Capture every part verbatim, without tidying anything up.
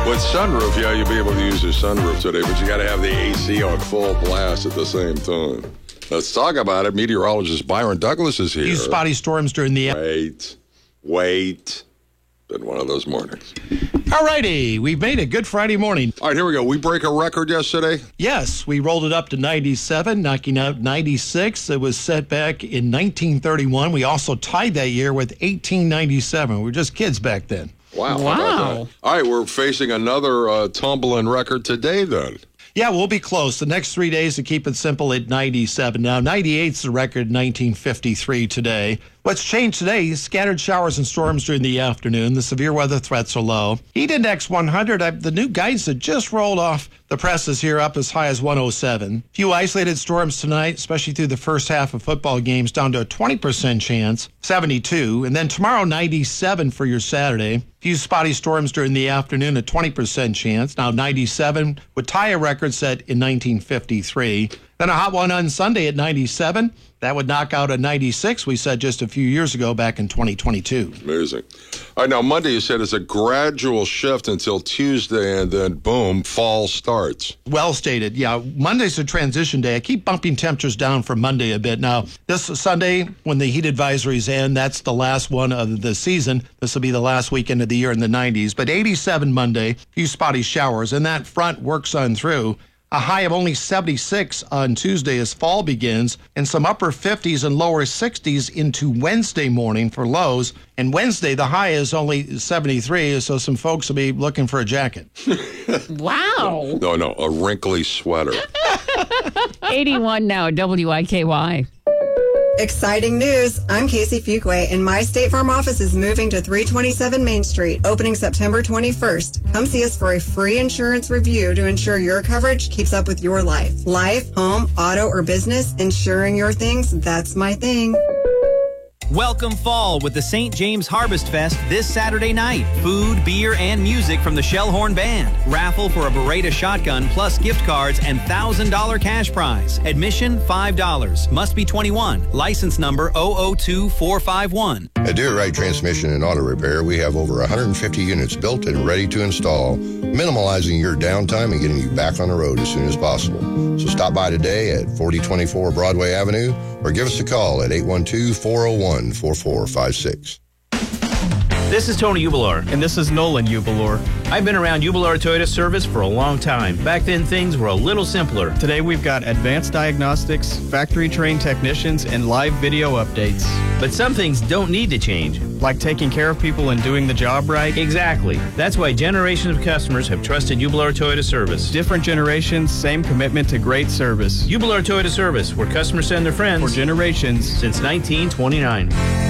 With sunroof, yeah, you'll be able to use your sunroof today, but you got to have the A C on full blast at the same time. Let's talk about it. Meteorologist Byron Douglas is here. Few spotty storms during the... Wait, wait. Been one of those mornings. All righty. We've made a good Friday morning. All right, here we go. We break a record yesterday? Yes, we rolled it up to ninety-seven, knocking out ninety-six. It was set back in nineteen thirty-one. We also tied that year with eighteen ninety-seven. We were just kids back then. Wow. Wow. All right, we're facing another uh, tumbling record today then. Yeah, we'll be close. The next three days to keep it simple at ninety-seven. Now, ninety-eight's the record, nineteen fifty-three today. What's changed today is scattered showers and storms during the afternoon. The severe weather threats are low. Heat index one hundred, I, the new guidance that just rolled off the presses here up as high as one oh seven. Few isolated storms tonight, especially through the first half of football games, down to a twenty percent chance, seventy-two. And then tomorrow, ninety-seven for your Saturday. Few spotty storms during the afternoon, a twenty percent chance. Now ninety-seven would tie a record set in nineteen fifty-three. Then a hot one on Sunday at ninety-seven. That would knock out a ninety-six we said just a few years ago back in twenty twenty-two. Amazing. All right, now Monday you said it's a gradual shift until Tuesday, and then boom, fall starts. Well stated. Yeah, Monday's a transition day. I keep bumping temperatures down for Monday a bit. Now, this Sunday, when the heat advisories end, that's the last one of the season. This will be the last weekend of the year in the nineties. But eighty-seven Monday, few spotty showers, and that front works on through. A high of only seventy-six on Tuesday as fall begins, and some upper fifties and lower sixties into Wednesday morning for lows. And Wednesday, the high is only seventy-three, so some folks will be looking for a jacket. Wow. No, no, a wrinkly sweater. eighty-one now, W I K Y. Exciting news. I'm Casey Fuquay, and my State Farm office is moving to three twenty-seven Main Street, opening September twenty-first. Come see us for a free insurance review to ensure your coverage keeps up with your life. Life, home, auto, or business, insuring your things, that's my thing. Welcome fall with the Saint James Harvest Fest this Saturday night. Food, beer, and music from the Shellhorn Band. Raffle for a Beretta shotgun plus gift cards and one thousand dollars cash prize. Admission five dollars. Must be twenty-one. License number zero zero two four five one. At Do It Right Transmission and Auto Repair, we have over one hundred fifty units built and ready to install, minimalizing your downtime and getting you back on the road as soon as possible. So stop by today at forty twenty-four Broadway Avenue or give us a call at eight one two, four oh one, four four five six. This is Tony Ubelar. And this is Nolan Ubelar. I've been around Ubelar Toyota service for a long time. Back then, things were a little simpler. Today, we've got advanced diagnostics, factory-trained technicians, and live video updates. But some things don't need to change. Like taking care of people and doing the job right. Exactly. That's why generations of customers have trusted Ubelar Toyota service. Different generations, same commitment to great service. Ubelar Toyota service, where customers send their friends. For generations. Since nineteen twenty-nine.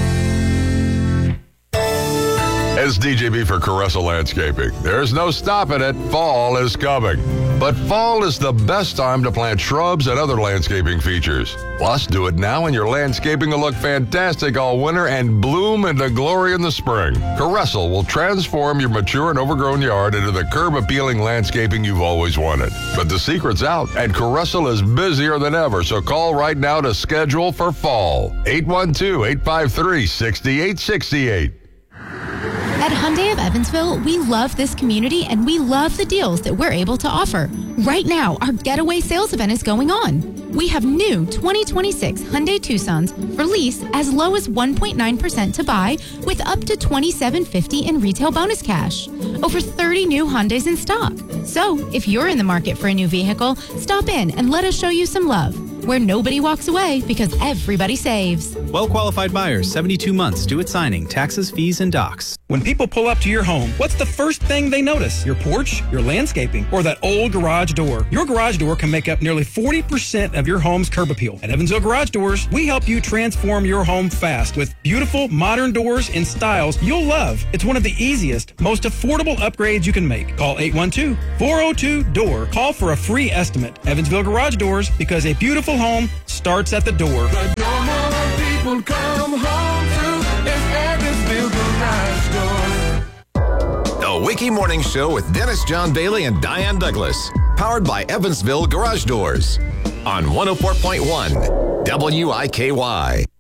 As D J B for Caressa Landscaping, there's no stopping it. Fall is coming. But fall is the best time to plant shrubs and other landscaping features. Plus, do it now and your landscaping will look fantastic all winter and bloom into glory in the spring. Caressa will transform your mature and overgrown yard into the curb-appealing landscaping you've always wanted. But the secret's out, and Caressa is busier than ever, so call right now to schedule for fall. eight one two, eight five three, six eight six eight. At Hyundai of Evansville, we love this community and we love the deals that we're able to offer. Right now, our Getaway sales event is going on. We have new twenty twenty-six Hyundai Tucsons for lease as low as one point nine percent to buy with up to twenty-seven fifty in retail bonus cash. Over thirty new Hyundais in stock. So, if you're in the market for a new vehicle, stop in and let us show you some love. Where nobody walks away because everybody saves. Well-qualified buyers, seventy-two months, due at signing, taxes, fees, and docs. When people pull up to your home, what's the first thing they notice? Your porch, your landscaping, or that old garage door? Your garage door can make up nearly forty percent of your home's curb appeal. At Evansville Garage Doors, we help you transform your home fast with beautiful modern doors in styles you'll love. It's one of the easiest, most affordable upgrades you can make. Call eight one two, four oh two, D O O R. Call for a free estimate. Evansville Garage Doors, because a beautiful home starts at the door. But no more people come home to is Evansville Garage Door. The Wiki Morning Show with Dennis John Bailey and Diane Douglas. Powered by Evansville Garage Doors. On one oh four point one W I K Y.